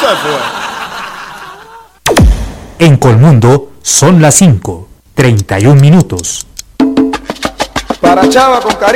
En Colmundo son las 5:31. Para Chava con cariño.